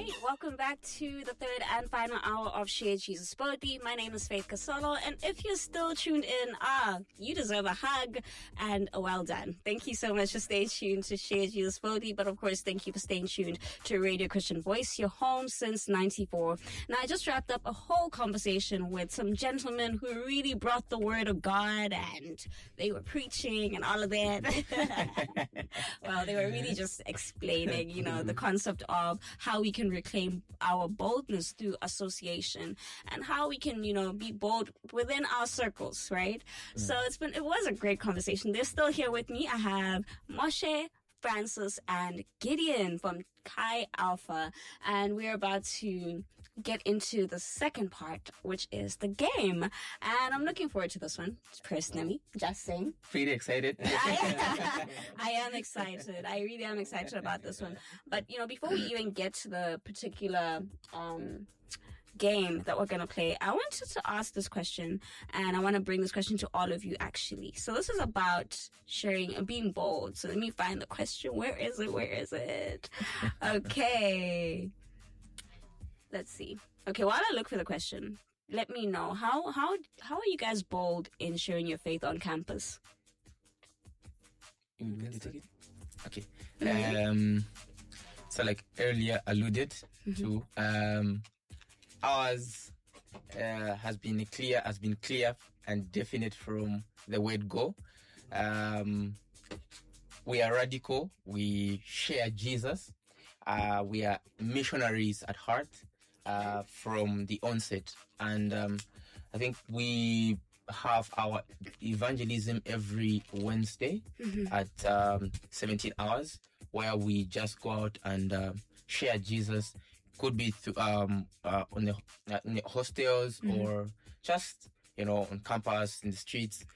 right, welcome back to the third and final hour of Share Jesus Boldly. My name is Faith Casolo, and if you're still tuned in, you deserve a hug and a well done. Thank you so much for staying tuned to Share Jesus Boldly, but of course, thank you for staying tuned to Radio Christian Voice, your home since '94. Now, I just wrapped up a whole conversation with some gentlemen who really brought the word of God, and they were preaching and all of that. Well, they were really just explaining, the concept of how we can reclaim our boldness through association and how we can, be bold within our circles, right? So it was a great conversation. They're still here with me. I have Moshe, Francis, and Gideon from Chi Alpha, and we're about to get into the second part, which is the game, and I'm looking forward to this one personally. Just saying, pretty excited. I am excited. I really am excited about this one. But before we even get to the particular game that we're going to play, I wanted to ask this question, and I want to bring this question to all of you actually. So this is about sharing and being bold. So let me find the question. Where is it? Okay. Let's see. Okay, while I look for the question, let me know how are you guys bold in sharing your faith on campus? You want to take it? Okay. So like earlier alluded to, ours has been clear and definite from the word go. We are radical. We share Jesus. We are missionaries at heart from the onset. And I think we have our evangelism every Wednesday at 17 hours, where we just go out and share Jesus. Could be in the hostels or just on campus, in the streets,